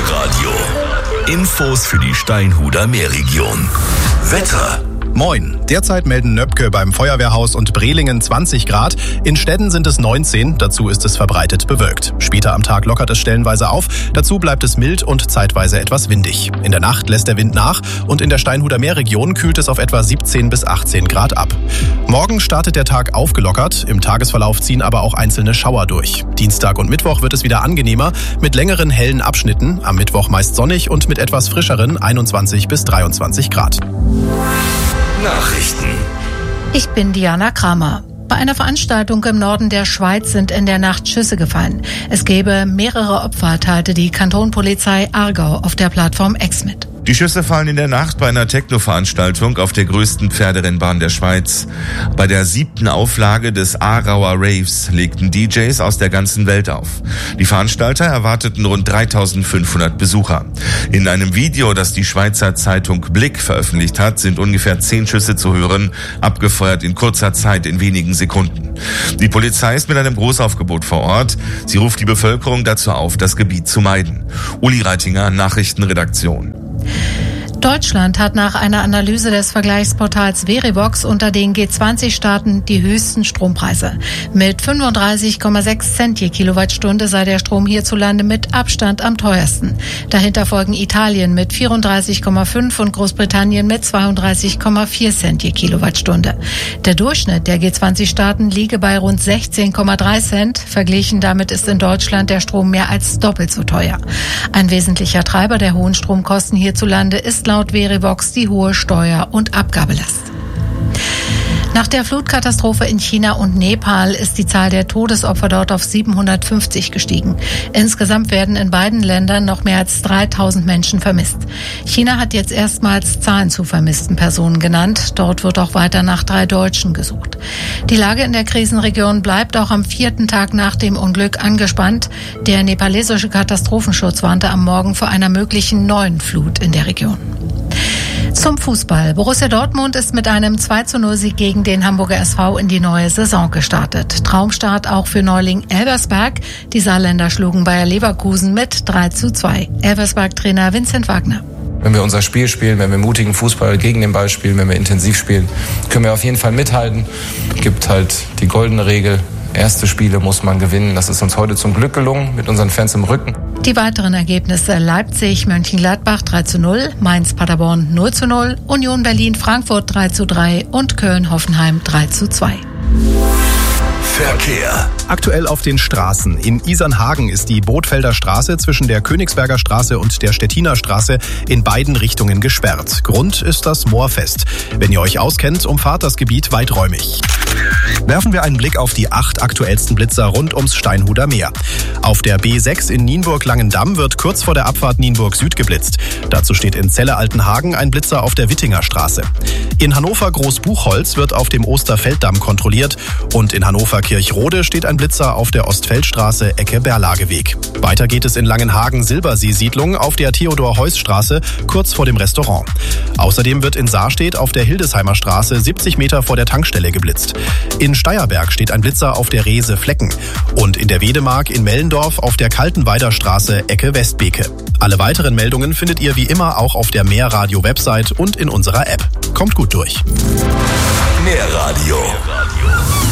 Meerradio. Infos für die Steinhuder Meerregion. Wetter. Moin. Derzeit melden Nöpke beim Feuerwehrhaus und Brelingen 20 Grad. In Städten sind es 19, dazu ist es verbreitet bewölkt. Später am Tag lockert es stellenweise auf, dazu bleibt es mild und zeitweise etwas windig. In der Nacht lässt der Wind nach und in der Steinhuder Meerregion kühlt es auf etwa 17 bis 18 Grad ab. Morgen startet der Tag aufgelockert, im Tagesverlauf ziehen aber auch einzelne Schauer durch. Dienstag und Mittwoch wird es wieder angenehmer, mit längeren hellen Abschnitten, am Mittwoch meist sonnig und mit etwas frischeren 21 bis 23 Grad. Nachrichten. Ich bin Diana Kramer. Bei einer Veranstaltung im Norden der Schweiz sind in der Nacht Schüsse gefallen. Es gebe mehrere Opfer, teilte die Kantonpolizei Aargau auf der Plattform X mit. Die Schüsse fallen in der Nacht bei einer Techno-Veranstaltung auf der größten Pferderennbahn der Schweiz. Bei der 7. Auflage des Aargauer Raves legten DJs aus der ganzen Welt auf. Die Veranstalter erwarteten rund 3500 Besucher. In einem Video, das die Schweizer Zeitung Blick veröffentlicht hat, sind ungefähr 10 Schüsse zu hören, abgefeuert in kurzer Zeit in wenigen Sekunden. Die Polizei ist mit einem Großaufgebot vor Ort. Sie ruft die Bevölkerung dazu auf, das Gebiet zu meiden. Uli Reitinger, Nachrichtenredaktion. Deutschland hat nach einer Analyse des Vergleichsportals Verivox unter den G20-Staaten die höchsten Strompreise. Mit 35,6 Cent je Kilowattstunde sei der Strom hierzulande mit Abstand am teuersten. Dahinter folgen Italien mit 34,5 und Großbritannien mit 32,4 Cent je Kilowattstunde. Der Durchschnitt der G20-Staaten liege bei rund 16,3 Cent. Verglichen damit ist in Deutschland der Strom mehr als doppelt so teuer. Ein wesentlicher Treiber der hohen Stromkosten hierzulande ist laut Verivox die hohe Steuer- und Abgabelast. Nach der Flutkatastrophe in China und Nepal ist die Zahl der Todesopfer dort auf 750 gestiegen. Insgesamt werden in beiden Ländern noch mehr als 3000 Menschen vermisst. China hat jetzt erstmals Zahlen zu vermissten Personen genannt. Dort wird auch weiter nach 3 Deutschen gesucht. Die Lage in der Krisenregion bleibt auch am 4. Tag nach dem Unglück angespannt. Der nepalesische Katastrophenschutz warnte am Morgen vor einer möglichen neuen Flut in der Region. Zum Fußball. Borussia Dortmund ist mit einem 2:0-Sieg gegen den Hamburger SV in die neue Saison gestartet. Traumstart auch für Neuling Elversberg. Die Saarländer schlugen Bayer Leverkusen mit 3:2. Elversberg-Trainer Vincent Wagner. Wenn wir unser Spiel spielen, wenn wir mutigen Fußball gegen den Ball spielen, wenn wir intensiv spielen, können wir auf jeden Fall mithalten. Gibt halt die goldene Regel. Erste Spiele muss man gewinnen. Das ist uns heute zum Glück gelungen, mit unseren Fans im Rücken. Die weiteren Ergebnisse: Leipzig, Mönchengladbach 3:0, Mainz, Paderborn 0:0, Union Berlin, Frankfurt 3:3 und Köln, Hoffenheim 3:2. Verkehr. Aktuell auf den Straßen. In Isernhagen ist die Bootfelder Straße zwischen der Königsberger Straße und der Stettiner Straße in beiden Richtungen gesperrt. Grund ist das Moorfest. Wenn ihr euch auskennt, umfahrt das Gebiet weiträumig. Werfen wir einen Blick auf die 8 aktuellsten Blitzer rund ums Steinhuder Meer. Auf der B6 in Nienburg-Langendamm wird kurz vor der Abfahrt Nienburg Süd geblitzt. Dazu steht in Celle-Altenhagen ein Blitzer auf der Wittinger Straße. In Hannover Großbuchholz wird auf dem Osterfelddamm kontrolliert und in Hannover Kirchrode steht ein Blitzer auf der Ostfeldstraße Ecke Berlageweg. Weiter geht es in Langenhagen-Silbersee-Siedlung auf der Theodor-Heuss-Straße kurz vor dem Restaurant. Außerdem wird in Saarstedt auf der Hildesheimer Straße 70 Meter vor der Tankstelle geblitzt. In Steierberg steht ein Blitzer auf der Reese Flecken und in der Wedemark in Mellendorf auf der Kaltenweider Straße Ecke Westbeke. Alle weiteren Meldungen findet ihr wie immer auch auf der Meerradio-Website und in unserer App. Kommt gut durch. Meerradio.